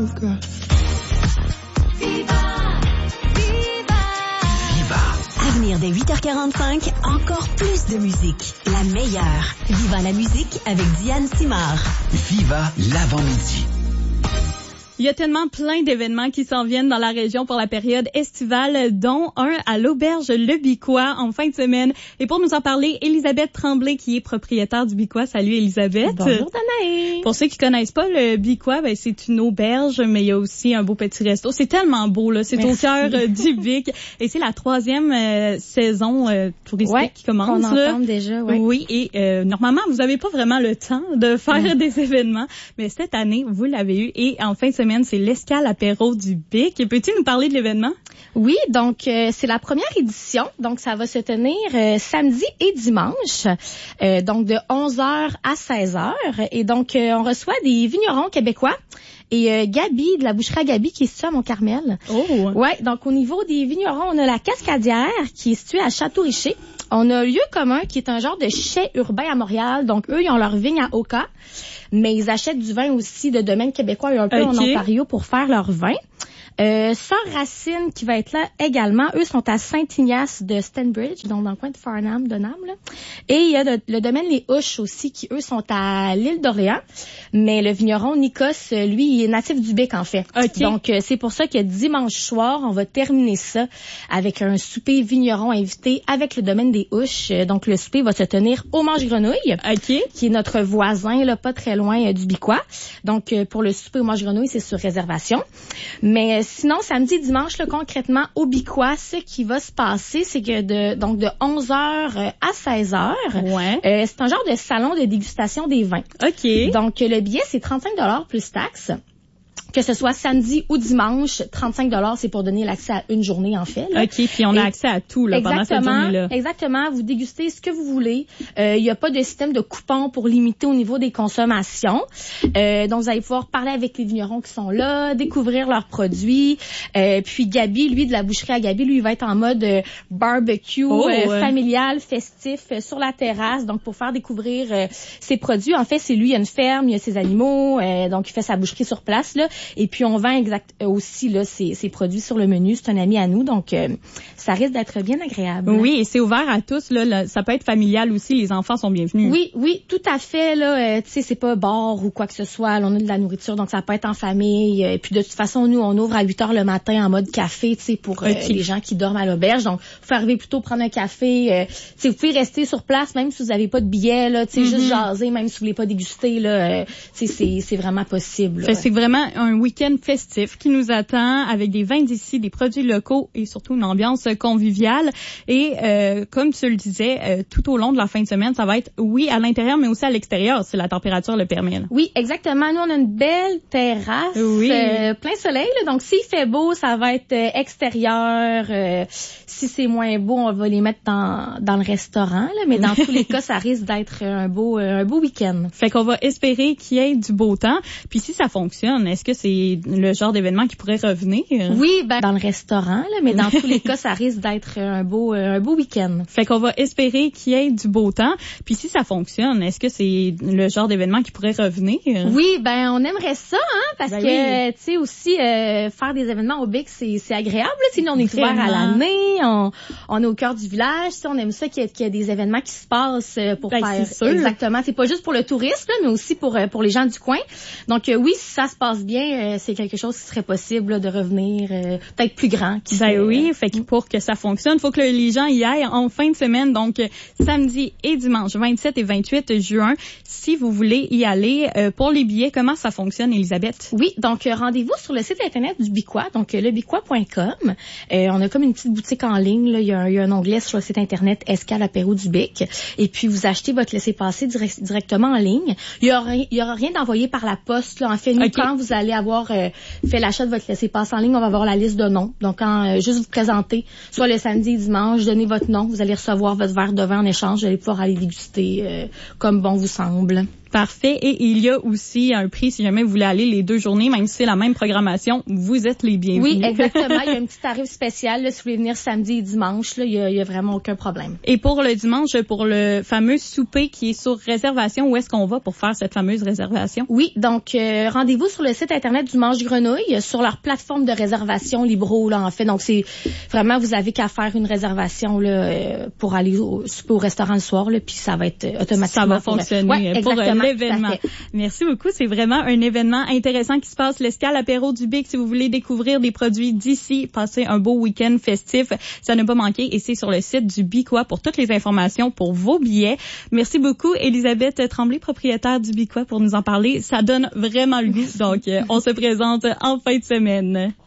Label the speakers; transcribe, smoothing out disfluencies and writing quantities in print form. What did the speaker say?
Speaker 1: Sugar.
Speaker 2: Avenir dès 8h45, encore plus de musique. La meilleure. Viva la musique avec Diane Simard.
Speaker 3: Viva l'avant-midi.
Speaker 4: Il y a tellement plein d'événements qui s'en viennent dans la région pour la période estivale, dont un à l'auberge Le Biquois en fin de semaine. Et pour nous en parler, Elisabeth Tremblay, qui est propriétaire du Biquois. Salut Elisabeth.
Speaker 5: Bonjour Danae.
Speaker 4: Pour ceux qui connaissent pas le Biquois, ben c'est une auberge, mais il y a aussi un beau petit resto. C'est tellement beau là, c'est Merci. Au cœur du Bic. Et c'est la 3e saison touristique qui commence.
Speaker 5: On entend déjà,
Speaker 4: Oui, et normalement vous avez pas vraiment le temps de faire des événements, mais cette année vous l'avez eu. Et en fin de semaine, c'est l'escale apéro du Bic. Peux-tu nous parler de l'événement?
Speaker 5: Oui, donc c'est la première édition. Donc ça va se tenir samedi et dimanche, donc de 11h à 16h. Et donc on reçoit des vignerons québécois. Et Gabi, de la boucherie à Gabi, qui est située à Mont-Carmel.
Speaker 4: Oh!
Speaker 5: Ouais, donc au niveau des vignerons, on a la Cascadière, qui est située à Château-Richer. On a Lieu commun, qui est un genre de chai urbain à Montréal. Donc eux, ils ont leur vigne à Oka, mais ils achètent du vin aussi de domaine québécois et un peu en Ontario pour faire leur vin. Sœur Racine qui va être là également. Eux sont à Saint-Ignace de Stanbridge, donc dans le coin de Farnham, de Nam, là. Et il y a le domaine Les Houches aussi, qui eux sont à l'île d'Orléans. Mais le vigneron Nikos, lui, il est natif du Bic, en fait.
Speaker 4: Okay.
Speaker 5: Donc, c'est pour ça que dimanche soir, on va terminer ça avec un souper vigneron invité avec le domaine des Houches. Donc, le souper va se tenir au Mange-Grenouille, qui est notre voisin, là, pas très loin du Biquois. Donc, pour le souper au Mange-Grenouille, c'est sur réservation. Mais sinon, samedi et dimanche, là, concrètement, au Biquois, ce qui va se passer, c'est que de 11h à 16h, c'est un genre de salon de dégustation des vins.
Speaker 4: OK.
Speaker 5: Donc, le billet, c'est 35$ plus taxes. Que ce soit samedi ou dimanche, 35$, c'est pour donner l'accès à une journée, en fait. Là.
Speaker 4: OK, puis on a accès à tout là, pendant cette journée-là.
Speaker 5: Exactement, vous dégustez ce que vous voulez. Il n'y a pas de système de coupons pour limiter au niveau des consommations. Donc, vous allez pouvoir parler avec les vignerons qui sont là, découvrir leurs produits. Puis Gabi, lui, de la boucherie à Gabi, lui, il va être en mode barbecue familial, festif, sur la terrasse. Donc, pour faire découvrir ses produits. En fait, c'est lui, il a une ferme, il a ses animaux. Donc, il fait sa boucherie sur place, là. Et puis, on vend aussi là ces produits sur le menu. C'est un ami à nous, donc ça risque d'être bien agréable.
Speaker 4: Oui, et c'est ouvert à tous. Là, ça peut être familial aussi. Les enfants sont bienvenus.
Speaker 5: Oui, tout à fait. Là, tu sais, c'est pas bar ou quoi que ce soit. Là, on a de la nourriture, donc ça peut être en famille. Et puis, de toute façon, nous, on ouvre à 8h le matin en mode café, tu sais, pour les gens qui dorment à l'auberge. Donc, vous pouvez arriver plutôt prendre un café. Tu sais, vous pouvez rester sur place, même si vous n'avez pas de billet. Là, tu sais, juste jaser, même si vous voulez pas déguster. Là, tu sais, c'est vraiment possible.
Speaker 4: C'est vraiment un week-end festif qui nous attend avec des vins d'ici, des produits locaux et surtout une ambiance conviviale. Et comme tu le disais, tout au long de la fin de semaine, ça va être, à l'intérieur, mais aussi à l'extérieur, si la température le permet. Là.
Speaker 5: Oui, exactement. Nous, on a une belle terrasse, plein soleil. Là. Donc, s'il fait beau, ça va être extérieur. Si c'est moins beau, on va les mettre dans le restaurant. Là. Mais dans tous les cas, ça risque d'être un beau week-end.
Speaker 4: Fait qu'on va espérer qu'il y ait du beau temps. Puis si ça fonctionne, est-ce que c'est le genre d'événement qui pourrait revenir?
Speaker 5: Oui, dans le restaurant, là, mais dans tous les cas, ça risque d'être un beau week-end.
Speaker 4: Fait qu'on va espérer qu'il y ait du beau temps. Puis si ça fonctionne, est-ce que c'est le genre d'événement qui pourrait revenir?
Speaker 5: Oui, on aimerait ça, parce que, tu sais, aussi, faire des événements au Bic, c'est agréable. Sinon, on est ouvert à l'année, on est au cœur du village. On aime ça qu'il y ait des événements qui se passent pour faire...
Speaker 4: C'est sûr.
Speaker 5: Exactement. C'est pas juste pour le tourisme, là, mais aussi pour les gens du coin. Donc, oui, si ça se passe bien, c'est quelque chose qui serait possible là, de revenir peut-être plus grand.
Speaker 4: Fait que pour que ça fonctionne, il faut que les gens y aillent en fin de semaine, donc samedi et dimanche, 27 et 28 juin. Si vous voulez y aller, pour les billets, comment ça fonctionne, Elisabeth?
Speaker 5: Oui, donc rendez-vous sur le site internet du Biquois, donc lebiquois.com. On a comme une petite boutique en ligne. Là. Il y a un onglet sur le site internet Escale apéro du Bic. Et puis, vous achetez votre laissez-passer directement en ligne. Il y aura rien d'envoyé par la poste. Là. En fait, nous, quand vous allez avoir fait l'achat de votre laissez-passer en ligne, on va avoir la liste de noms. Donc, quand juste vous présentez, soit le samedi et dimanche, donnez votre nom, vous allez recevoir votre verre de vin en échange, vous allez pouvoir aller déguster comme bon vous semble.
Speaker 4: Parfait. Et il y a aussi un prix si jamais vous voulez aller les 2 journées, même si c'est la même programmation, vous êtes les bienvenus.
Speaker 5: Oui, exactement. Il y a un petit tarif spécial là, si vous voulez venir samedi et dimanche. Là, il y a vraiment aucun problème.
Speaker 4: Et pour le dimanche, pour le fameux souper qui est sur réservation, où est-ce qu'on va pour faire cette fameuse réservation?
Speaker 5: Oui, donc rendez-vous sur le site internet du Mange Grenouille, sur leur plateforme de réservation Libro, là, en fait. Donc, c'est vraiment, vous avez qu'à faire une réservation là, pour aller souper au restaurant le soir, là, puis ça va être automatiquement.
Speaker 4: Ça va fonctionner pour l'événement. Merci beaucoup. C'est vraiment un événement intéressant qui se passe. L'Escale Apéro du Bic, si vous voulez découvrir des produits d'ici, passer un beau week-end festif, ça ne pas manquer. Et c'est sur le site du Bicois pour toutes les informations pour vos billets. Merci beaucoup, Elisabeth Tremblay, propriétaire du Bicois, pour nous en parler. Ça donne vraiment le goût. Donc, on se présente en fin de semaine.